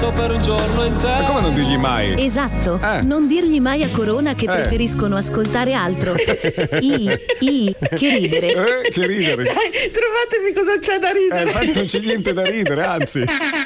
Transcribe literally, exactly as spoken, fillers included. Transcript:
solo per un giorno intero. Ma come non dirgli mai? Esatto, Eh. non dirgli mai a Corona che Eh. preferiscono ascoltare altro. I, i, che ridere. Eh, che ridere. Dai, trovatemi cosa c'è da ridere. Eh, infatti non c'è niente da ridere, anzi.